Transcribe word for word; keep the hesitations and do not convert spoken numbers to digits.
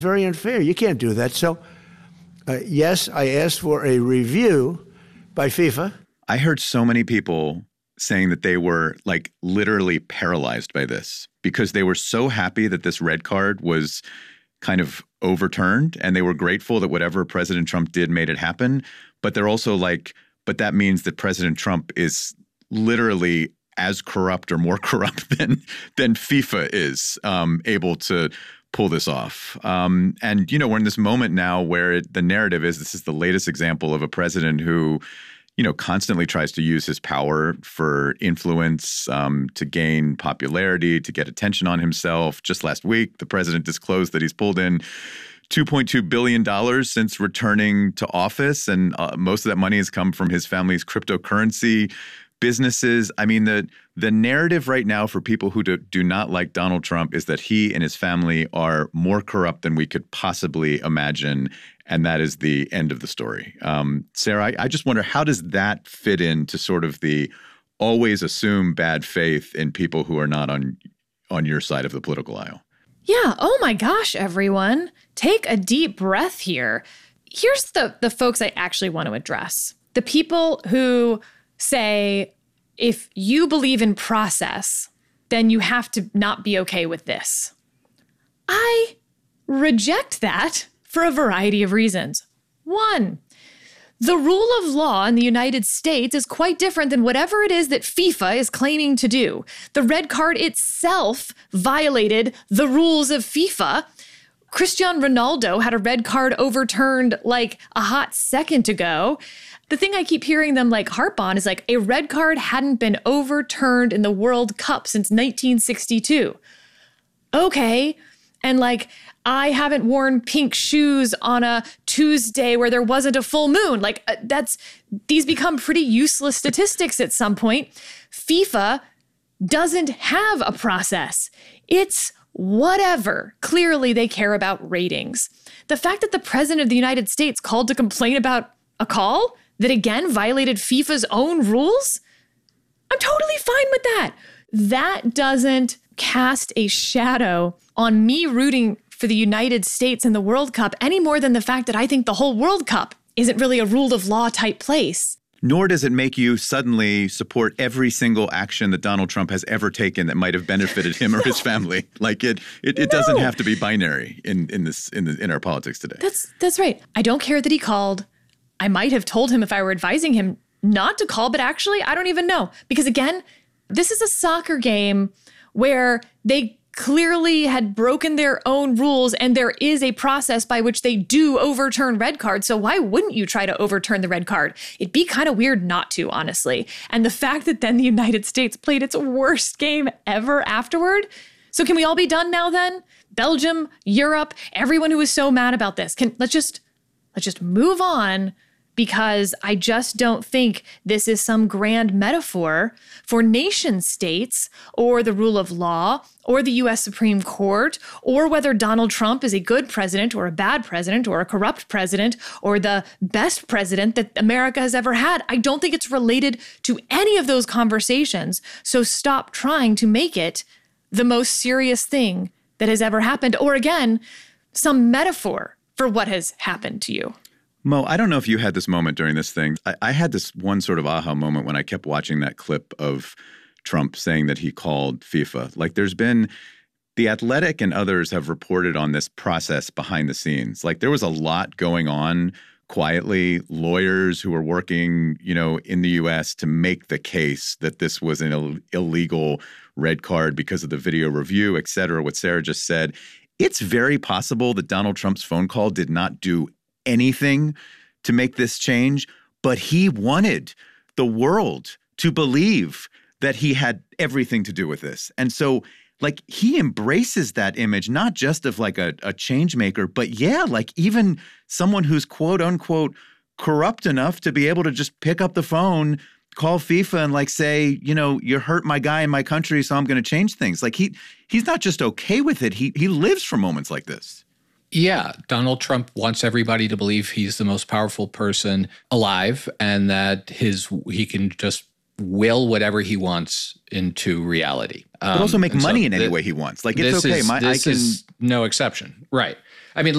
Very unfair. You can't do that. So, uh, yes, I asked for a review by FIFA. I heard so many people saying that they were like literally paralyzed by this because they were so happy that this red card was kind of overturned and they were grateful that whatever President Trump did made it happen. But they're also like, but that means that President Trump is literally as corrupt or more corrupt than than FIFA is um, able to pull this off. Um, and, you know, we're in this moment now where it, the narrative is this is the latest example of a president who, you know, constantly tries to use his power for influence, um, to gain popularity, to get attention on himself. Just last week, the president disclosed that he's pulled in two point two billion dollars since returning to office. And uh, most of that money has come from his family's cryptocurrency businesses. I mean, the the narrative right now for people who do, do not like Donald Trump is that he and his family are more corrupt than we could possibly imagine. And that is the end of the story. Um, Sarah, I, I just wonder, how does that fit into sort of the always assume bad faith in people who are not on on your side of the political aisle? Yeah. Oh, my gosh, everyone. Take a deep breath here. Here's the, the folks I actually want to address. The people who say, if you believe in process, then you have to not be okay with this. I reject that for a variety of reasons. One, the rule of law in the United States is quite different than whatever it is that FIFA is claiming to do. The red card itself violated the rules of FIFA. Cristiano Ronaldo had a red card overturned like a hot second ago. The thing I keep hearing them like harp on is like a red card hadn't been overturned in the World Cup since nineteen sixty-two. Okay. And like, I haven't worn pink shoes on a Tuesday where there wasn't a full moon. Like uh, that's, these become pretty useless statistics at some point. FIFA doesn't have a process. It's whatever. Clearly they care about ratings. The fact that the president of the United States called to complain about a call that again violated FIFA's own rules, I'm totally fine with that. That doesn't cast a shadow on me rooting for the United States in the World Cup any more than the fact that I think the whole World Cup isn't really a rule of law type place. Nor does it make you suddenly support every single action that Donald Trump has ever taken that might have benefited him or his family. Like it, it, it no. doesn't have to be binary in in this in the, in our politics today. That's that's right. I don't care that he called. I might have told him if I were advising him not to call, but actually, I don't even know. Because again, this is a soccer game where they clearly had broken their own rules and there is a process by which they do overturn red cards. So why wouldn't you try to overturn the red card? It'd be kind of weird not to, honestly. And the fact that then the United States played its worst game ever afterward. So can we all be done now then? Belgium, Europe, everyone who was so mad about this. Can let's just let's just move on. Because I just don't think this is some grand metaphor for nation states or the rule of law or the U S Supreme Court or whether Donald Trump is a good president or a bad president or a corrupt president or the best president that America has ever had. I don't think it's related to any of those conversations. So stop trying to make it the most serious thing that has ever happened or, again, some metaphor for what has happened to you. Mo, I don't know if you had this moment during this thing. I, I had this one sort of aha moment when I kept watching that clip of Trump saying that he called FIFA. Like there's been – The Athletic and others have reported on this process behind the scenes. Like there was a lot going on quietly, lawyers who were working, you know, in the U S to make the case that this was an Ill- illegal red card because of the video review, et cetera, what Sarah just said. It's very possible that Donald Trump's phone call did not do anything to make this change, but he wanted the world to believe that he had everything to do with this. And so like he embraces that image, not just of like a, a change maker, but yeah, like even someone who's quote unquote corrupt enough to be able to just pick up the phone, call FIFA and like say, you know, you hurt my guy in my country, so I'm going to change things. Like he he's not just okay with it. He he lives for moments like this. Yeah, Donald Trump wants everybody to believe he's the most powerful person alive and that his he can just will whatever he wants into reality. Um, But also make and so money in any th- way he wants. Like, it's this okay. Is, My, this I can. is no exception. Right. I mean,